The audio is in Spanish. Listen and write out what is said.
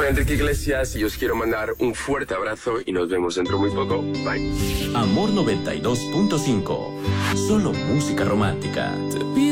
Soy Enrique Iglesias y os quiero mandar un fuerte abrazo y nos vemos dentro muy poco. Bye. Amor 92.5. Solo música romántica.